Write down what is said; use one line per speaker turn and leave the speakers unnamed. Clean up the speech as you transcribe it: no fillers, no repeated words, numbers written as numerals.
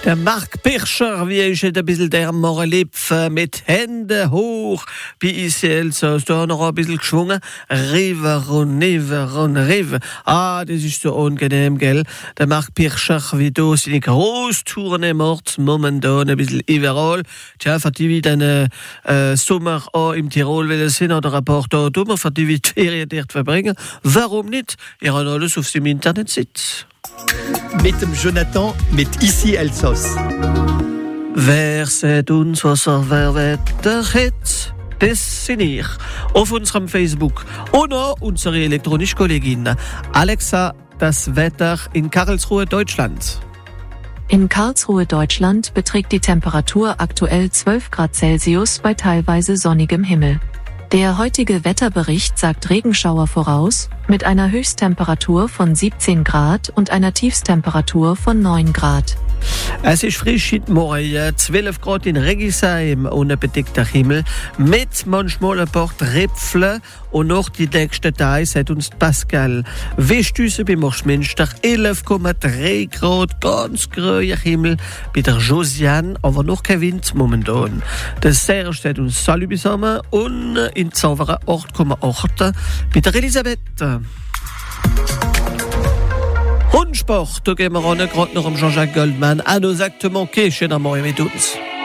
Der Marc Pirscher, wie ist ein bisschen der Morelipf mit Hände hoch bei ICL, so ist da noch ein bisschen geschwungen. River und River und River. Ah, das ist so unangenehm, gell? Der Marc Pirscher, wie du seine Grosstouren macht, momentan ein bisschen überall. Tja, für die wieder einen Sommer auch im Tirol will sind oder ein paar Tage dummer, für die die Ferien dort verbringen. Warum nicht? Ihr habt alles auf dem Internet sitzt.
Mit dem Jonathan, mit Ici Elsass.
Wer sieht uns, was Wetter hat? Das sind ich. Auf unserem Facebook. Und auch unsere elektronische Kollegin Alexa, das Wetter in Karlsruhe, Deutschland.
In Karlsruhe, Deutschland beträgt die Temperatur aktuell 12 Grad Celsius bei teilweise sonnigem Himmel. Der heutige Wetterbericht sagt Regenschauer voraus, mit einer Höchsttemperatur von 17 Grad und einer Tiefstemperatur von 9 Grad.
Es ist frisch in Morgen, 12 Grad in Regisheim, ohne bedeckter Himmel, mit manchmal ein paar Tröpfchen und noch die nächsten Tage, sagt uns Pascal. Westdüse bei Morschmünster, 11,3 Grad, ganz grüner Himmel, bei der Josiane, aber noch kein Wind momentan. Der Serge sagt uns Salut zusammen und in Zauberer 8,8 bei der Elisabeth. Hundsport, da gehen wir ran, gerade noch am Jean-Jacques Goldman, à nos actes manqués chez Namor et Médouns.